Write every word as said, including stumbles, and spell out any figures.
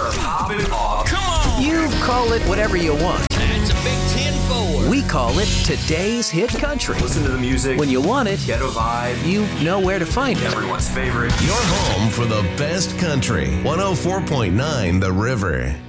Pop it off. Come on! You call it whatever you want. That's a big ten four. We call it today's hit country. Listen to the music. When you want it, Get a vibe. you know where to find it. Everyone's favorite. Your home for the best country. one oh four point nine The River.